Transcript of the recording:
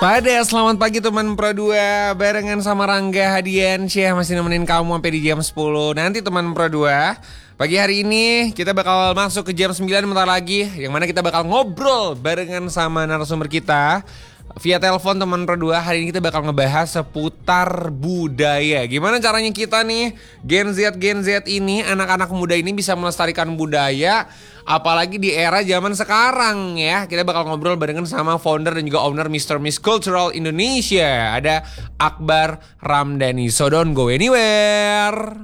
Selamat pagi teman Pro 2. Barengan sama Rangga Hadiansyah masih nemenin kamu sampai di jam 10. Nanti teman Pro 2, pagi hari ini kita bakal masuk ke jam 9 bentar lagi, yang mana kita bakal ngobrol barengan sama narasumber kita via telepon teman Pro 2. Hari ini kita bakal ngebahas seputar budaya. Gimana caranya kita nih Gen Z ini, anak-anak muda ini bisa melestarikan budaya, apalagi di era zaman sekarang ya. Kita bakal ngobrol barengan sama founder dan juga owner Mr. Miss Cultural Indonesia. Ada Akbar Ramdhani. So don't go anywhere.